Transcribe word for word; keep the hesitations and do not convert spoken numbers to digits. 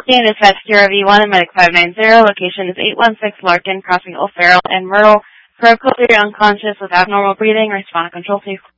Again, dispatch Kira V one and Medic five nine zero. Location is eight one six Larkin, crossing O'Farrell and Myrtle. Pro clear unconscious with abnormal breathing. Respond to control, please.